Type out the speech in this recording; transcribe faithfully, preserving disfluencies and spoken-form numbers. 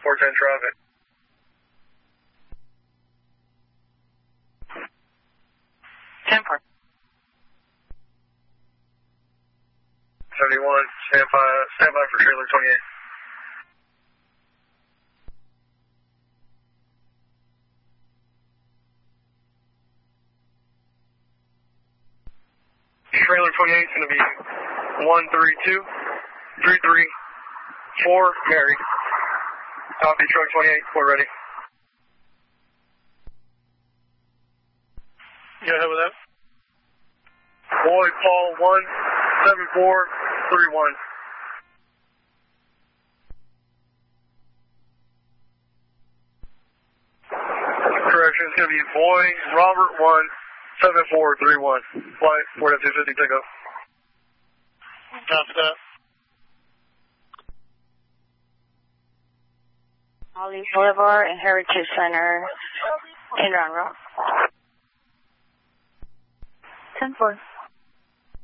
four ten traffic. ten four. seventy-one, stand by, stand by for trailer twenty-eight. Trailer twenty-eight is going to be one three two, three three four, Mary. Copy, truck twenty-eight, we're ready. You ahead with that? Boy, Paul, one seven four three one. Correction, it's going to be Boy, Robert, one seven four three one. Flight four two fifty, pickup. Copy that. Holly Boulevard and Heritage Center in Round Rock. ten four.